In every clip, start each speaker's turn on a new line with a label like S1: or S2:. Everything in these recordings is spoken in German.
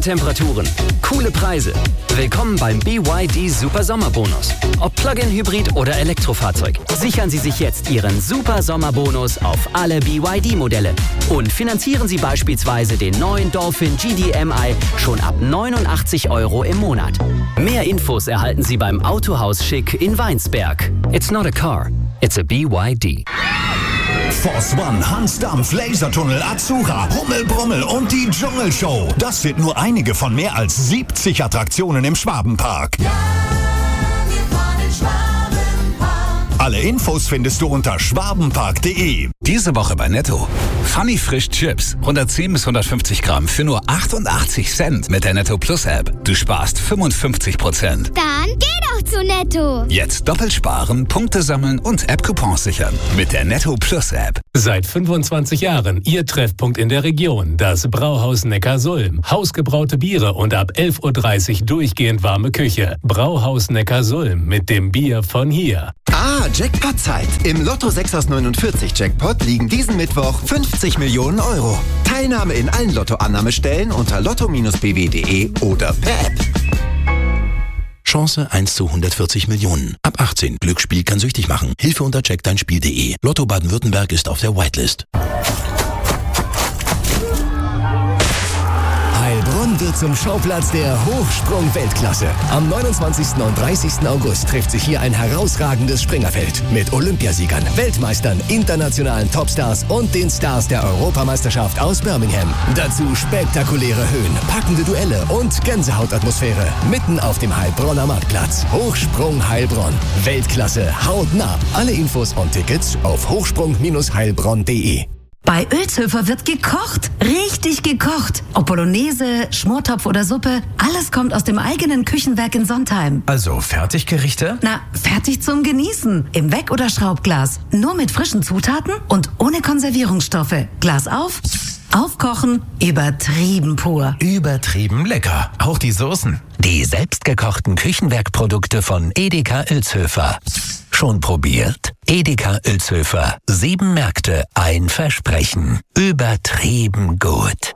S1: Temperaturen, coole Preise. Willkommen beim BYD Super Sommerbonus. Ob Plug-in-Hybrid oder Elektrofahrzeug, sichern Sie sich jetzt Ihren Super Sommerbonus auf alle BYD-Modelle und finanzieren Sie beispielsweise den neuen Dolphin GDMI schon ab 89 € im Monat. Mehr Infos erhalten Sie beim Autohaus Schick in Weinsberg. It's not a car, it's a BYD.
S2: Force One, Hansdampf, Lasertunnel, Azura, Hummel, Brummel und die Dschungelshow. Das sind nur einige von mehr als 70 Attraktionen im Schwabenpark.
S3: Ja, wir fahren in Schwabenpark.
S2: Alle Infos findest du unter schwabenpark.de.
S4: Diese Woche bei Netto. Funny Frisch Chips. 110 bis 150 Gramm für nur 88 Cent mit der Netto Plus App. Du sparst 55%.
S5: Dann geh doch zu Netto.
S4: Jetzt doppelt sparen, Punkte sammeln und App-Coupons sichern. Mit der Netto Plus App.
S6: Seit 25 Jahren Ihr Treffpunkt in der Region. Das Brauhaus Neckarsulm. Hausgebraute Biere und ab 11:30 Uhr durchgehend warme Küche. Brauhaus Neckarsulm mit dem Bier von hier.
S7: Jackpot-Zeit. Im Lotto 6 aus 49 Jackpot liegen diesen Mittwoch 50 Millionen €. Teilnahme in allen Lottoannahmestellen unter lotto-bw.de oder per App.
S8: Chance 1 zu 140 Millionen. Ab 18. Glücksspiel kann süchtig machen. Hilfe unter checkdeinspiel.de. Lotto Baden-Württemberg ist auf der Whitelist.
S9: Heilbronn wird zum Schauplatz der Hochsprung-Weltklasse. Am 29. und 30. August trifft sich hier ein herausragendes Springerfeld mit Olympiasiegern, Weltmeistern, internationalen Topstars und den Stars der Europameisterschaft aus Birmingham. Dazu spektakuläre Höhen, packende Duelle und Gänsehautatmosphäre mitten auf dem Heilbronner Marktplatz. Hochsprung Heilbronn. Weltklasse hautnah. Alle Infos und Tickets auf hochsprung-heilbronn.de.
S10: Bei Ölshöfer wird gekocht. Richtig gekocht. Ob Bolognese, Schmortopf oder Suppe, alles kommt aus dem eigenen Küchenwerk in Sontheim.
S11: Also Fertiggerichte?
S10: Na, fertig zum Genießen. Im Weck- oder Schraubglas. Nur mit frischen Zutaten und ohne Konservierungsstoffe. Glas auf, aufkochen, übertrieben pur.
S11: Übertrieben lecker. Auch die Soßen.
S12: Die selbstgekochten Küchenwerkprodukte von Edeka Oelshöfer. Schon probiert? Edeka Oelshöfer. 7 Märkte, ein Versprechen. Übertrieben gut.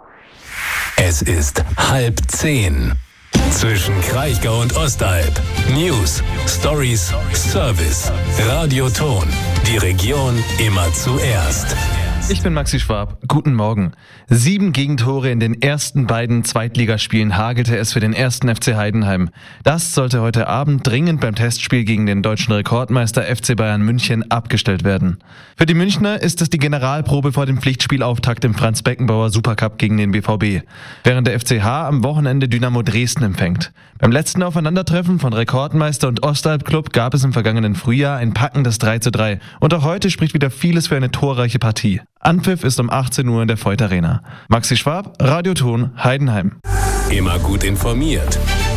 S6: Es ist 9:30. Zwischen Kraichgau und Ostalb. News, Stories, Service. Radioton. Die Region immer zuerst.
S13: Ich bin Maxi Schwab. Guten Morgen. 7 Gegentore in den ersten beiden Zweitligaspielen hagelte es für den 1. FC Heidenheim. Das sollte heute Abend dringend beim Testspiel gegen den deutschen Rekordmeister FC Bayern München abgestellt werden. Für die Münchner ist es die Generalprobe vor dem Pflichtspielauftakt im Franz-Beckenbauer Supercup gegen den BVB, während der FCH am Wochenende Dynamo Dresden empfängt. Beim letzten Aufeinandertreffen von Rekordmeister und Ostalb-Club gab es im vergangenen Frühjahr ein packendes 3:3 und auch heute spricht wieder vieles für eine torreiche Partie. Anpfiff ist um 18 Uhr in der Voith Arena. Maxi Schwab, Radioton, Heidenheim.
S6: Immer gut informiert.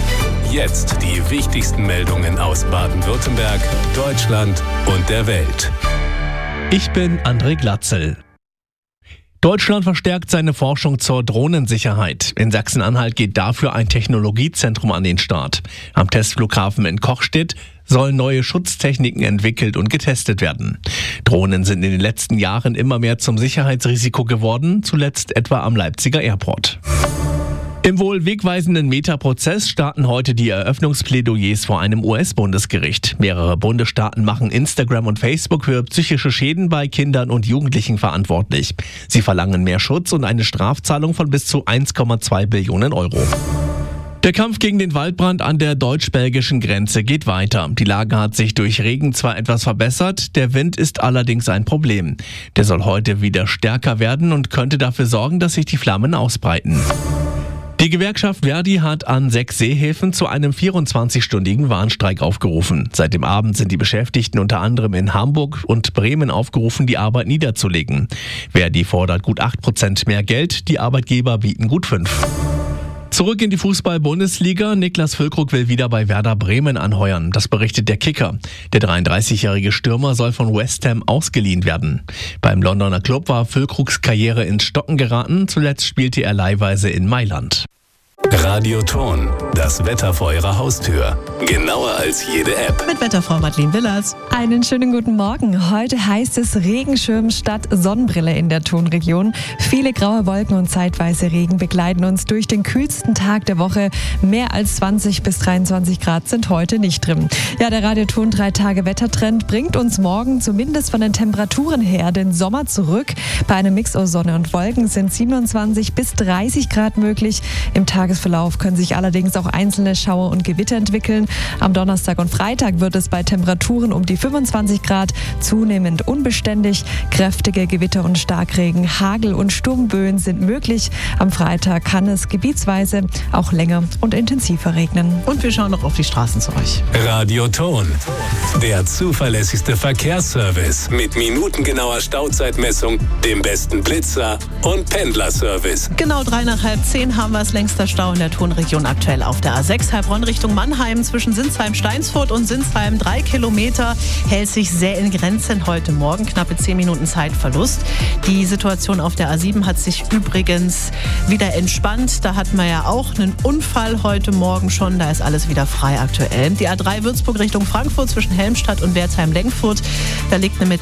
S6: Jetzt die wichtigsten Meldungen aus Baden-Württemberg, Deutschland und der Welt.
S14: Ich bin André Glatzel. Deutschland verstärkt seine Forschung zur Drohnensicherheit. In Sachsen-Anhalt geht dafür ein Technologiezentrum an den Start. Am Testflughafen in Kochstedt sollen neue Schutztechniken entwickelt und getestet werden. Drohnen sind in den letzten Jahren immer mehr zum Sicherheitsrisiko geworden, zuletzt etwa am Leipziger Airport. Im wohl wegweisenden Meta-Prozess starten heute die Eröffnungsplädoyers vor einem US-Bundesgericht. Mehrere Bundesstaaten machen Instagram und Facebook für psychische Schäden bei Kindern und Jugendlichen verantwortlich. Sie verlangen mehr Schutz und eine Strafzahlung von bis zu 1,2 Billionen €. Der Kampf gegen den Waldbrand an der deutsch-belgischen Grenze geht weiter. Die Lage hat sich durch Regen zwar etwas verbessert, der Wind ist allerdings ein Problem. Der soll heute wieder stärker werden und könnte dafür sorgen, dass sich die Flammen ausbreiten. Die Gewerkschaft Verdi hat an 6 Seehäfen zu einem 24-stündigen Warnstreik aufgerufen. Seit dem Abend sind die Beschäftigten unter anderem in Hamburg und Bremen aufgerufen, die Arbeit niederzulegen. Verdi fordert gut 8% mehr Geld, die Arbeitgeber bieten gut 5%. Zurück in die Fußball-Bundesliga. Niklas Füllkrug will wieder bei Werder Bremen anheuern. Das berichtet der Kicker. Der 33-jährige Stürmer soll von West Ham ausgeliehen werden. Beim Londoner Club war Füllkrugs Karriere ins Stocken geraten. Zuletzt spielte er leihweise in Mailand.
S6: Radioton, das Wetter vor Ihrer Haustür. Genauer als jede App.
S15: Mit Wetterfrau Madeleine Willers.
S16: Einen schönen guten Morgen. Heute heißt es Regenschirm statt Sonnenbrille in der Tonregion. Viele graue Wolken und zeitweise Regen begleiten uns durch den kühlsten Tag der Woche. Mehr als 20 bis 23 Grad sind heute nicht drin. Ja, der Radioton 3-Tage-Wettertrend bringt uns morgen zumindest von den Temperaturen her den Sommer zurück. Bei einem Mix aus Sonne und Wolken sind 27 bis 30 Grad möglich. Im Tagesverlauf können sich allerdings auch einzelne Schauer und Gewitter entwickeln. Am Donnerstag und Freitag wird es bei Temperaturen um die 25 Grad zunehmend unbeständig. Kräftige Gewitter und Starkregen, Hagel und Sturmböen sind möglich. Am Freitag kann es gebietsweise auch länger und intensiver regnen.
S15: Und wir schauen noch auf die Straßen zu euch.
S6: Radioton, der zuverlässigste Verkehrsservice mit minutengenauer Stauzeitmessung, dem besten Blitzer und Pendlerservice.
S15: Genau 9:30 haben wir es. Längster Stau in der Tonregion aktuell auf der A6 Heilbronn Richtung Mannheim zwischen Sinsheim-Steinsfurt und Sinsheim. 3 Kilometer, hält sich sehr in Grenzen heute Morgen. Knappe 10 Minuten Zeitverlust. Die Situation auf der A7 hat sich übrigens wieder entspannt. Da hatten wir ja auch einen Unfall heute Morgen schon. Da ist alles wieder frei aktuell. Die A3 Würzburg Richtung Frankfurt zwischen Helmstadt und Wertheim-Lenkfurt. Da liegt eine